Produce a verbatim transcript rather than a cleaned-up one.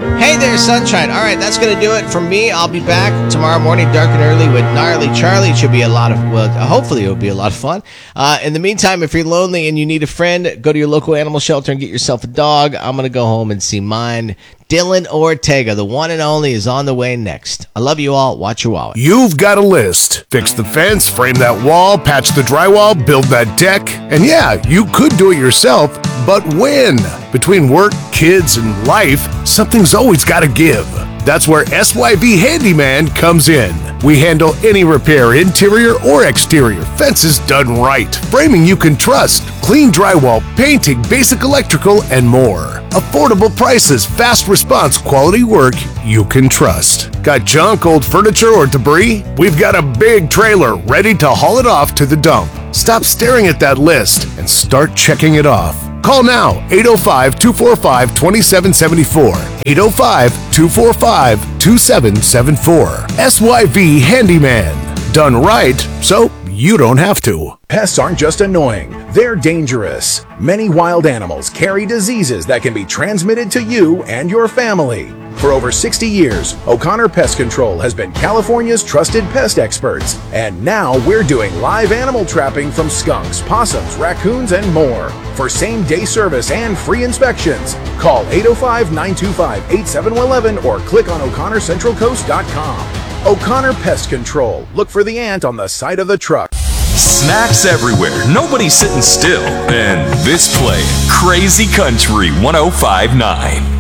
Hey there, sunshine. All right, that's going to do it for me. I'll be back tomorrow morning, dark and early, with Gnarly Charlie. It should be a lot of, well, hopefully it'll be a lot of fun. Uh, in the meantime, if you're lonely and you need a friend, go to your local animal shelter and get yourself a dog. I'm going to go home and see mine. Dylan Ortega, the one and only, is on the way next. I love you all. Watch your wallet. You've got a list. Fix the fence, frame that wall, patch the drywall, build that deck. And yeah, you could do it yourself, but when? Between work, kids, and life, something's always got to give. That's where S Y V Handyman comes in. We handle any repair, interior or exterior, fences done right, framing you can trust, clean drywall, painting, basic electrical, and more. Affordable prices, fast response, quality work you can trust. Got junk, old furniture, or debris? We've got a big trailer ready to haul it off to the dump. Stop staring at that list and start checking it off. Call now, eight oh five, two four five, two seven seven four, eight oh five, two four five, two seven seven four. S Y V Handyman. Done right, so you don't have to. Pests aren't just annoying, they're dangerous. Many wild animals carry diseases that can be transmitted to you and your family. For over sixty years, O'Connor Pest Control has been California's trusted pest experts. And now we're doing live animal trapping from skunks, possums, raccoons, and more. For same-day service and free inspections, call eight oh five, nine two five, eight seven one one or click on O'Connor Central Coast dot com. O'Connor Pest Control. Look for the ant on the side of the truck. Snacks everywhere, nobody's sitting still, and this play, Crazy Country one oh five point nine.